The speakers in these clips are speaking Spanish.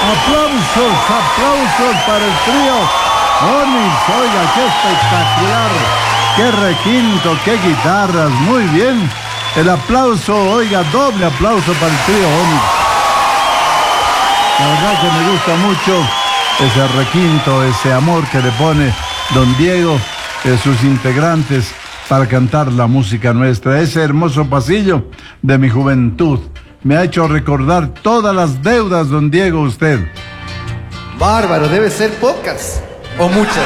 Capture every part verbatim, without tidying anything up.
Aplausos, aplausos para el trío Onix. Oiga, qué espectacular, qué requinto, qué guitarras, muy bien. El aplauso, oiga, doble aplauso para el trío Onix. La verdad que me gusta mucho ese requinto, ese amor que le pone don Diego, eh, sus integrantes, para cantar la música nuestra. Ese hermoso pasillo de mi juventud me ha hecho recordar todas las deudas, don Diego, usted. Bárbaro, debe ser pocas o muchas.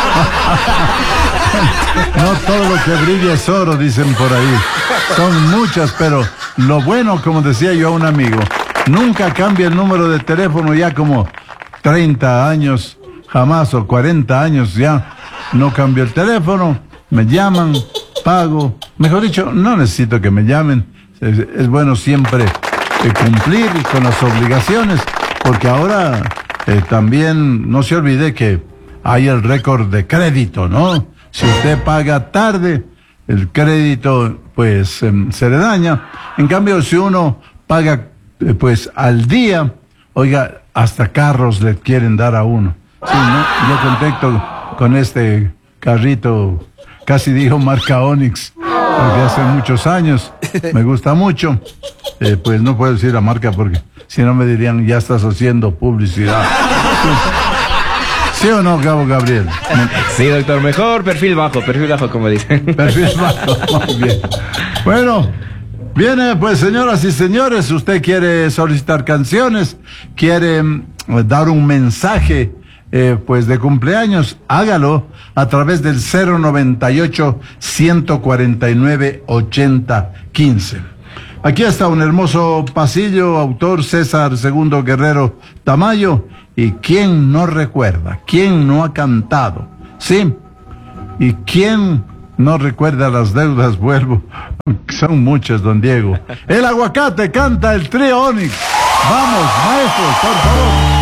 No todo lo que brilla es oro, dicen por ahí. Son muchas, pero lo bueno, como decía yo a un amigo, nunca cambia el número de teléfono. Ya como treinta años, jamás, o cuarenta años ya, no cambio el teléfono. Me llaman, pago. Mejor dicho, no necesito que me llamen. Es, es bueno siempre eh, cumplir con las obligaciones, porque ahora eh, también no se olvide que hay el récord de crédito, ¿no? Si usted paga tarde, el crédito pues eh, se le daña. En cambio, si uno paga eh, pues al día, oiga, hasta carros le quieren dar a uno. Sí, ¿no? Yo contacto con este carrito, casi dijo marca Onix, porque hace muchos años, me gusta mucho. Eh, pues no puedo decir la marca porque si no me dirían, ya estás haciendo publicidad. ¿Sí o no, Gabo Gabriel? Sí, doctor, mejor perfil bajo, perfil bajo, como dicen. Perfil bajo, muy bien. Bueno, viene pues, señoras y señores, usted quiere solicitar canciones, quiere eh, dar un mensaje eh, pues de cumpleaños, hágalo a través del cero noventa y ocho, ciento cuarenta y nueve, ochenta, quince. Aquí está un hermoso pasillo, autor César Segundo Guerrero Tamayo. ¿Y quién no recuerda? ¿Quién no ha cantado? ¿Sí? ¿Y quién no recuerda las deudas? Vuelvo. Son muchas, don Diego. El Aguacate canta el trío Onix. Vamos, maestros, por favor.